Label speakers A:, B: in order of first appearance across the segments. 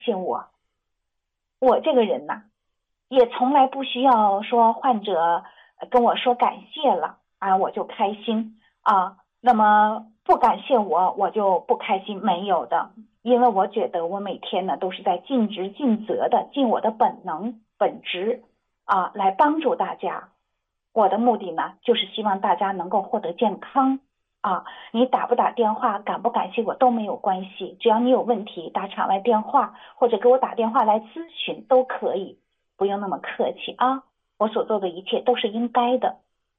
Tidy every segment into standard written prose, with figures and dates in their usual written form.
A: 谢我这个人呐，也从来不需要说患者跟我说感谢了啊，我就开心啊。那么不感谢我就不开心，没有的。因为我觉得我每天呢都是在尽职尽责的，尽我的本能本职啊，来帮助大家。我的目的呢，就是希望大家能够获得健康啊。你打不打电话，感不感谢我都没有关系，只要你有问题打场外电话或者给我打电话来咨询都可以，不用那么客气啊。我所做的一切都是应该的。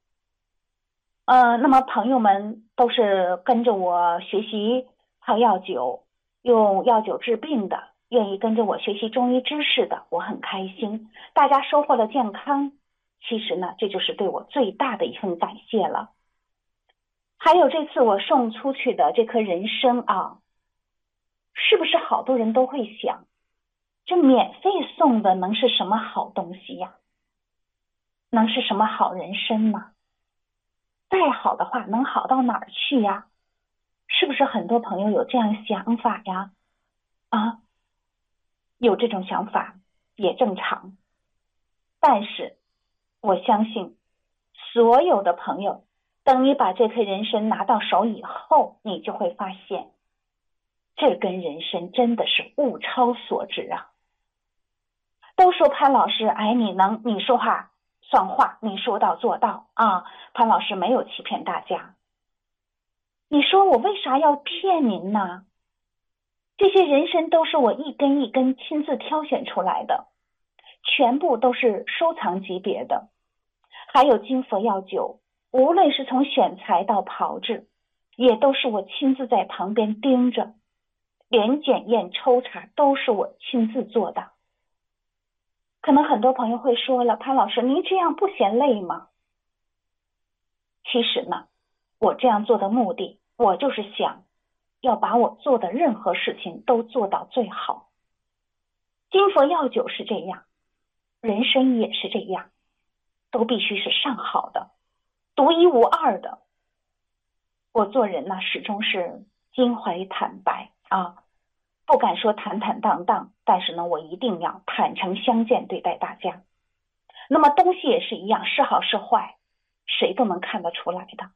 A: 那么朋友们都是跟着我学习泡药酒，用药酒治病的，愿意跟着我学习中医知识的，我很开心。大家收获了健康，其实呢，这就是对我最大的一份感谢了。还有这次我送出去的这颗人参啊，是不是好多人都会想，这免费送的能是什么好东西呀？能是什么好人参吗？再好的话能好到哪儿去呀？是不是很多朋友有这样想法呀？啊，有这种想法也正常。但是我相信所有的朋友，等你把这颗人参拿到手以后，你就会发现这根人参真的是物超所值啊。都说潘老师，哎，你说话算话，你说到做到啊，潘老师没有欺骗大家。你说我为啥要骗您呢？这些人参都是我一根一根亲自挑选出来的，全部都是收藏级别的。还有金佛药酒，无论是从选材到炮制，也都是我亲自在旁边盯着，连检验抽查都是我亲自做的。可能很多朋友会说了，潘老师您这样不嫌累吗？其实呢，我这样做的目的，我就是想要把我做的任何事情都做到最好。金佛药酒是这样，人参也是这样，都必须是上好的，独一无二的。我做人呢，始终是襟怀坦白啊，不敢说坦坦荡荡，但是呢，我一定要坦诚相见对待大家。那么东西也是一样，是好是坏，谁都能看得出来的。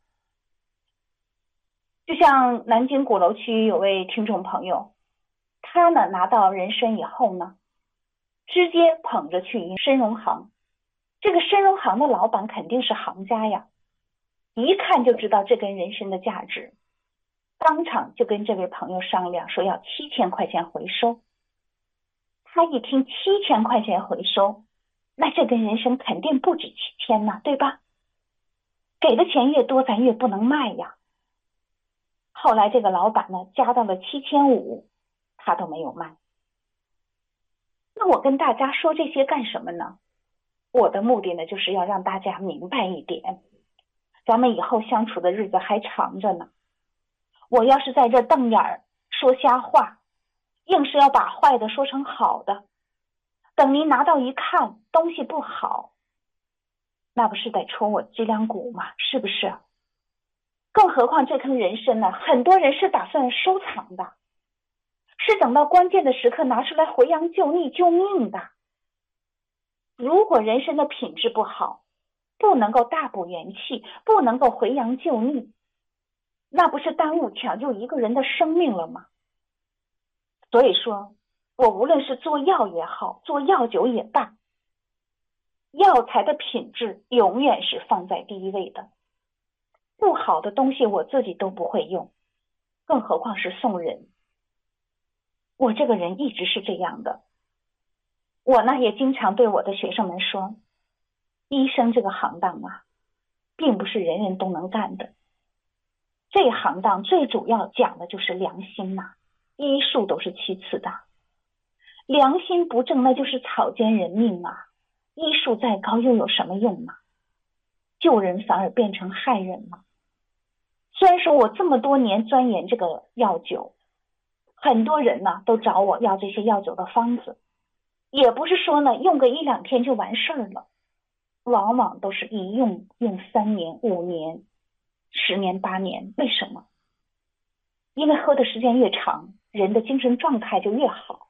A: 就像南京鼓楼区有位听众朋友，他呢拿到人参以后呢，直接捧着去参荣行。这个参荣行的老板肯定是行家呀，一看就知道这根人参的价值，当场就跟这位朋友商量说要7000块钱回收。他一听7000块钱回收，那这根人参肯定不止7000呢，对吧？给的钱越多，咱越不能卖呀。后来这个老板呢，加到了7500，他都没有卖。那我跟大家说这些干什么呢？我的目的呢，就是要让大家明白一点，咱们以后相处的日子还长着呢。我要是在这瞪眼儿说瞎话，硬是要把坏的说成好的，等您拿到一看东西不好，那不是得戳我脊梁骨吗？是不是？更何况这颗人参呢，很多人是打算收藏的，是等到关键的时刻拿出来回阳救逆救命的。如果人参的品质不好，不能够大补元气，不能够回阳救逆，那不是耽误抢救一个人的生命了吗？所以说，我无论是做药也好，做药酒也罢，药材的品质永远是放在第一位的。不好的东西我自己都不会用，更何况是送人。我这个人一直是这样的。我呢也经常对我的学生们说，医生这个行当啊，并不是人人都能干的。这行当最主要讲的就是良心呐，医术都是其次的。良心不正，那就是草菅人命啊！医术再高又有什么用呢？救人反而变成害人了。虽然说我这么多年钻研这个药酒，很多人呢都找我要这些药酒的方子，也不是说呢用个1-2天就完事儿了，往往都是一用3年、5年、10年、8年。为什么？因为喝的时间越长，人的精神状态就越好。